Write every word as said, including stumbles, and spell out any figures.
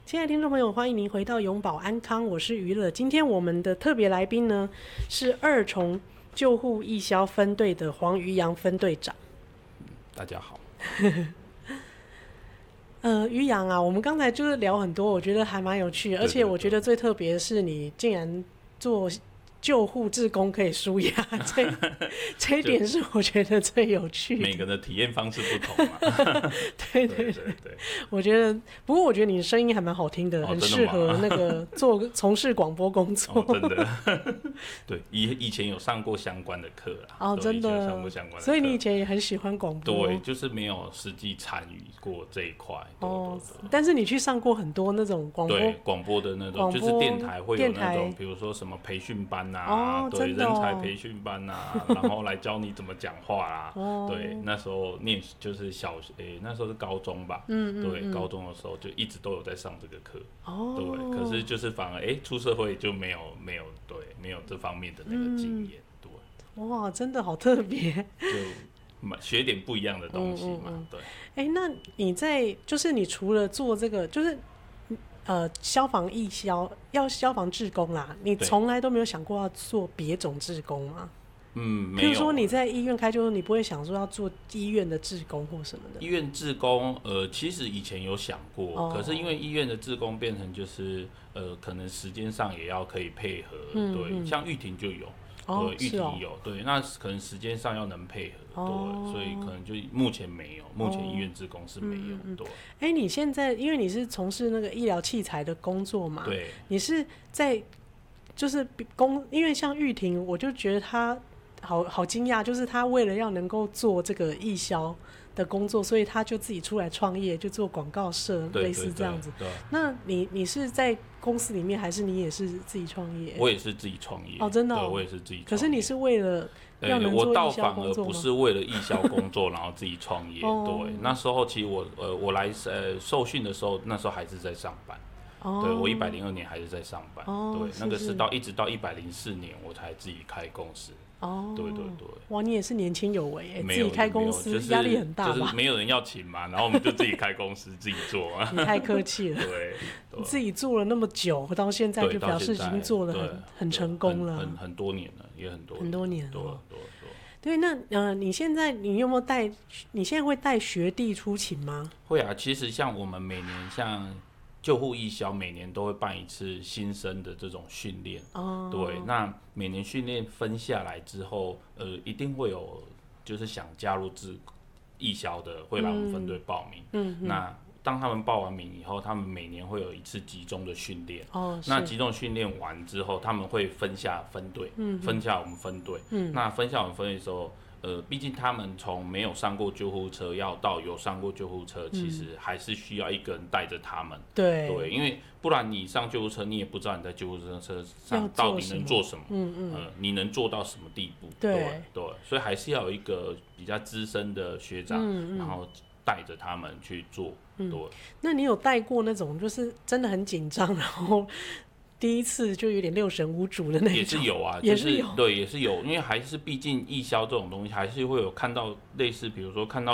亲爱的听众朋友，欢迎您回到永保安康，我是娱乐。今天我们的特别来宾呢是二重救护义消分队的黄于洋分队长。 大家好。 呃，于洋啊，我们刚才就是聊很多，我觉得还蛮有趣的，而且我觉得最特别的是你竟然做救护志工可以舒压，这这一点是我觉得最有趣的。 每个人的体验方式不同嘛。 对对 对, 对, 对我觉得，不过我觉得你的声音还蛮好听的， 哦、 很适合那个做从事广播工作。 哦、真的。对，以以前有上过相关的课啦。 哦，真的。 上过相关的课， 所以你以前也很喜欢广播。 对，就是没有实际参与过这一块。 哦，但是你去上过很多那种广播， 对广播的那种，就是电台会有那种，比如说什么培训班啊， 哦、 对， 真的哦、 人才培训班啊，然后来教你怎么讲话啊。 哦、 对，那时候念就是小学，诶，那时候是高中吧。 嗯嗯嗯。 对，高中的时候就一直都有在上这个课。 哦。 对，可是就是反而哎，出社会就没有没有对没有这方面的那个经验。嗯、对。 哇，真的好特别。 就学点不一样的东西嘛。嗯嗯嗯对。 哎，那你在就是你除了做这个，就是呃消防义消要消防志工啦，你从来都没有想过要做别种志工吗？ 嗯，没有。 比如说你在医院开救护，你不会想说要做医院的志工或什么的。 医院志工，呃，其实以前有想过，哦、可是因为医院的志工变成就是，呃，可能时间上也要可以配合，嗯、对，嗯、像玉婷就有， 哦、 对，玉婷有，哦、对，那可能时间上要能配合，哦、对，所以可能就目前没有，目前医院志工是没有，哦、对。 哎，你现在因为你是从事那个医疗器材的工作嘛， 对， 你是在就是工，因为像玉婷，我就觉得她。好好惊讶，就是他为了要能够做这个义消的工作，所以他就自己出来创业，就做广告社，类似这样子。 对对对对。 那你你是在公司里面，还是你也是自己创业？ 我也是自己创业。 哦，真的、哦。 对，我也是自己创业。 可是你是为了要能做义消工作吗？ 我倒反而不是为了义消工作，然后自己创业。哦、对，那时候其实我呃我来呃受训的时候，那时候还是在上班。哦、对，我一百零二年还是在上班。哦、对，那个是到一直到一百零四年我才自己开公司。 哦， 对对对， 哇，你也是年轻有为哎， 自己开公司压力很大吧？ 就是没有人要请嘛，然后我们就自己开公司自己做啊。 你太客气了。 对， 你自己做了那么久，到现在就表示已经做得很很成功了， 很很多年了，也很多很多年了。 对对对，那呃，你现在你有没有带？你现在会带学弟出勤吗？ 会啊，其实像我们每年像。救护义消每年都会办一次新生的这种训练，哦，对，那每年训练分下来之后，呃，一定会有就是想加入志义消的会来我们分队报名，嗯，那当他们报完名以后，他们每年会有一次集中的训练，哦，那集中训练完之后，他们会分下分队，嗯，分下我们分队，嗯，那分下我们分队的时候。呃，毕竟他们从没有上过救护车要到有上过救护车，嗯、其实还是需要一个人带着他们。对对，因为不然你上救护车，你也不知道你在救护车上到底能做什么，嗯嗯，呃，你能做到什么地步？对 对, 对，所以还是要有一个比较资深的学长，嗯嗯、然后带着他们去做。嗯、对， 那你有带过那种就是真的很紧张，然后？第一次就有点六神无主的那种， 也是有啊， 也是有， 对，也是有，因为还是毕竟义消这种东西，还是会有看到类似，比如说看到